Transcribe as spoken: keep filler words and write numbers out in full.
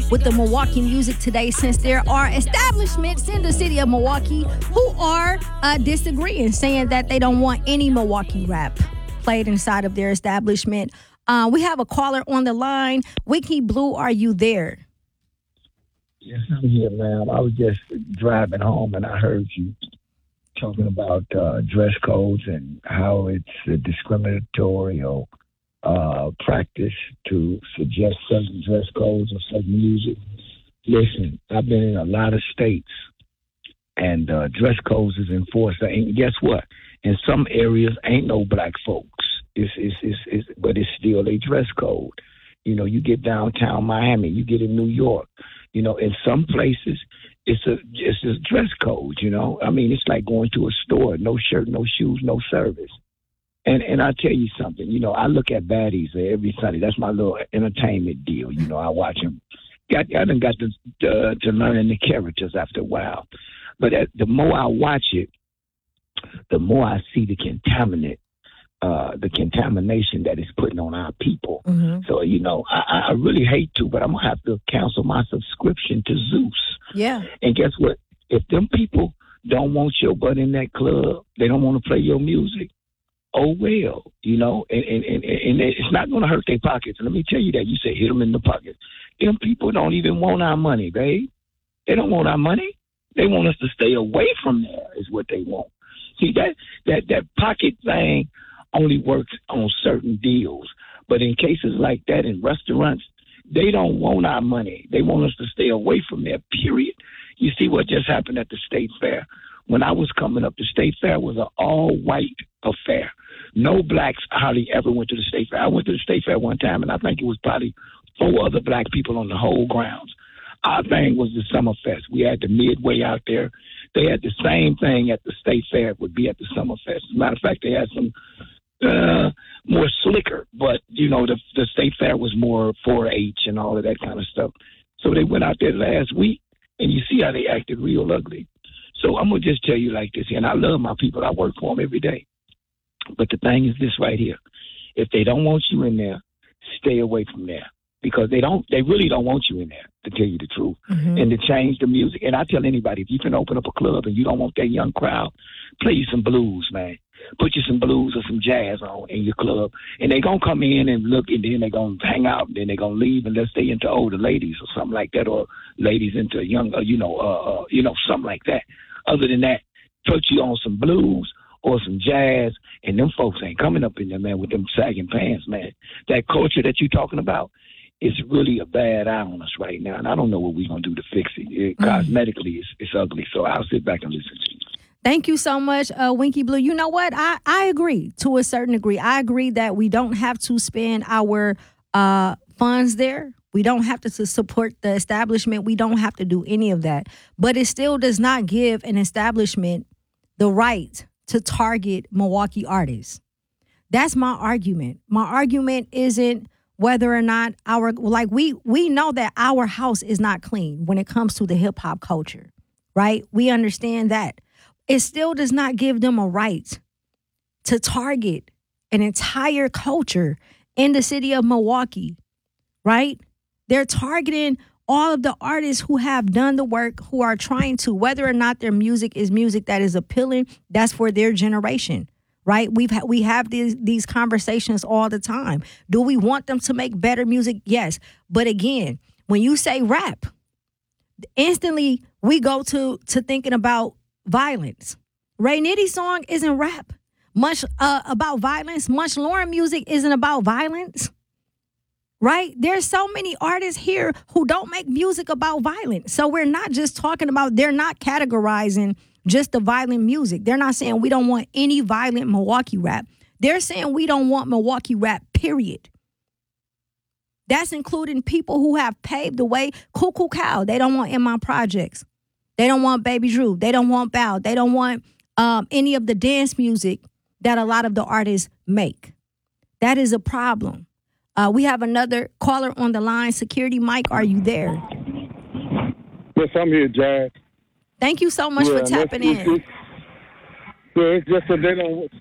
with the Milwaukee music today, since there are establishments in the city of Milwaukee who are uh, disagreeing, saying that they don't want any Milwaukee rap played inside of their establishment. Uh, we have a caller on the line. Winky Blue, are you there? Yes, I'm here, ma'am. I was just driving home and I heard you talking about uh, dress codes and how it's a discriminatory or uh, practice to suggest certain dress codes or certain music. Listen, I've been in a lot of states and uh, dress codes is enforced. And guess what? In some areas, ain't no black folks. It's, it's, it's, it's, but it's still a dress code. You know, you get downtown Miami, you get in New York. You know, in some places, it's a it's a dress code. You know, I mean, it's like going to a store, no shirt, no shoes, no service. And and I tell you something. You know, I look at baddies every Sunday. That's my little entertainment deal. You know, I watch them. Got I done got to uh, to learning the characters after a while. But uh, the more I watch it, the more I see the contaminant, uh, the contamination that it's putting on our people. Mm-hmm. So, you know, I, I really hate to, but I'm going to have to cancel my subscription to Zeus. Yeah. And guess what? If them people don't want your butt in that club, they don't want to play your music, oh, well, you know, and, and, and, and it's not going to hurt their pockets. And let me tell you that. You say hit them in the pocket. Them people don't even want our money, babe. They don't want our money. They want us to stay away from there is what they want. See, that that that pocket thing only works on certain deals. But in cases like that in restaurants, they don't want our money. They want us to stay away from there, period. You see what just happened at the State Fair. When I was coming up, the State Fair was an all-white affair. No blacks hardly ever went to the State Fair. I went to the State Fair one time, and I think it was probably four other black people on the whole grounds. Our thing was the Summer Fest. We had the Midway out there. They had the same thing at the State Fair would be at the Summer Fest. As a matter of fact, they had some uh, more slicker, but, you know, the, the State Fair was more four H and all of that kind of stuff. So they went out there last week, and you see how they acted real ugly. So I'm going to just tell you like this, and I love my people. I work for them every day. But the thing is this right here. If they don't want you in there, stay away from there. Because they don't, they really don't want you in there, to tell you the truth, mm-hmm. and to change the music. And I tell anybody, if you can open up a club and you don't want that young crowd, play you some blues, man. Put you some blues or some jazz on in your club, and they're going to come in and look, and then they're going to hang out, and then they're going to leave unless they into older ladies or something like that, or ladies into younger, you know, uh, uh, you know, something like that. Other than that, put you on some blues or some jazz, and them folks ain't coming up in there, man, with them sagging pants, man. That culture that you're talking about, it's really a bad eye on us right now, and I don't know what we're going to do to fix it. it mm. Cosmetically, it's, it's ugly, so I'll sit back and listen to you. Thank you so much, uh, Winky Blue. You know what? I, I agree to a certain degree. I agree that we don't have to spend our uh, funds there. We don't have to, to support the establishment. We don't have to do any of that. But it still does not give an establishment the right to target Milwaukee artists. That's my argument. My argument isn't whether or not our, like we we know that our house is not clean when it comes to the hip hop culture, right? We understand that. It still does not give them a right to target an entire culture in the city of Milwaukee, right? They're targeting all of the artists who have done the work, who are trying to, whether or not their music is music that is appealing, that's for their generation. Right? We've ha- we have these these conversations all the time. Do we want them to make better music? Yes. But again, when you say rap, instantly we go to to thinking about violence. Ray Nitty's song isn't rap. Much uh, about violence. Much Lauren music isn't about violence. Right? There's so many artists here who don't make music about violence. So we're not just talking about, they're not categorizing just the violent music. They're not saying we don't want any violent Milwaukee rap. They're saying we don't want Milwaukee rap, period. That's including people who have paved the way. Cuckoo Cow, they don't want In My Projects. They don't want Baby Drew. They don't want Bow. They don't want um, any of the dance music that a lot of the artists make. That is a problem. Uh, we have another caller on the line. Security Mike, are you there? Yes, I'm here, Jack. Thank you so much yeah, for tapping in. It's, yeah, it's just that they don't